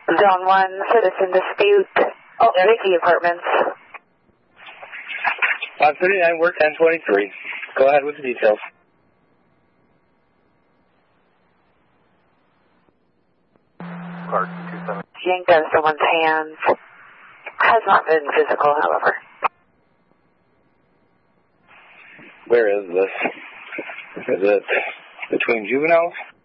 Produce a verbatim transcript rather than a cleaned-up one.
Zone one, citizen dispute. Oh, Vicky Apartments. five thirty-nine, we're ten twenty-three. Go ahead with the details. Clark, two seven. Yanked out of someone's hands. Has not been physical, however. Where is this? Is it between juveniles?